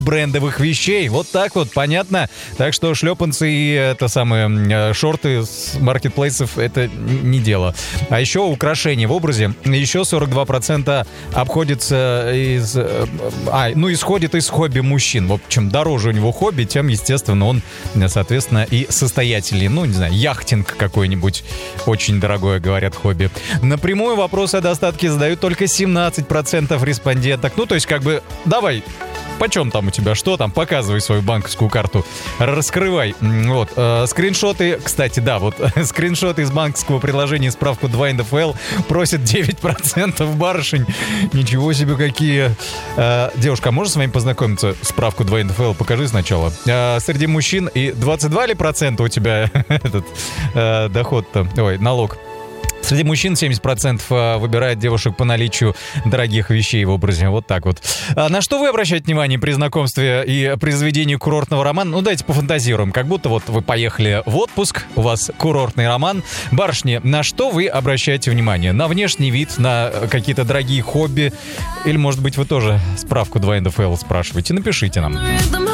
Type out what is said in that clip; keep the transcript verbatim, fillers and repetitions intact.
брендовых вещей. Вот так вот, понятно? Так что шлепанцы и это самое, шорты с маркетплейсов — это не дело. А еще украшения в образе. Еще сорок два процента обходится из... А, ну, исходит из хобби мужчин. В общем, дороже у него хобби, тем, естественно, он, соответственно, и состоятельнее. Ну, не знаю, яхтинг какой-нибудь. Очень дорогое, говорят, хобби. Напрямую вопрос о достатке задают только семнадцать процентов респонденток. Ну, то есть, как бы, давай... Почем там у тебя, что там? Показывай свою банковскую карту. Раскрывай. Вот. Э, скриншоты, кстати, да, вот скриншоты из банковского приложения справку два эн эф эл просят девять процентов барышень. Ничего себе какие. Э, девушка, а можно с вами познакомиться? Справку два эн эф эл покажи сначала. Э, среди мужчин и двадцать два ли процента у тебя этот э, доход-то? Ой, налог. Среди мужчин семьдесят процентов выбирает девушек по наличию дорогих вещей в образе. Вот так вот. А на что вы обращаете внимание при знакомстве и при заведении курортного романа? Ну, давайте пофантазируем. Как будто вот вы поехали в отпуск, у вас курортный роман. Барышни, на что вы обращаете внимание? На внешний вид, на какие-то дорогие хобби? Или, может быть, вы тоже справку два эн эф эл спрашиваете? Напишите нам.